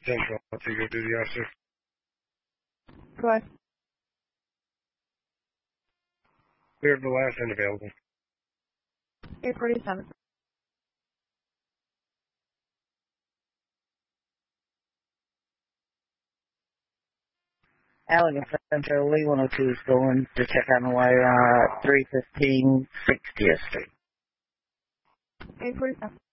Central, Antigua duty officer. Go ahead. Clear the last end available. 847. Allegan Central, Lee 102 is going to check on the wire 315 60th Street. 847.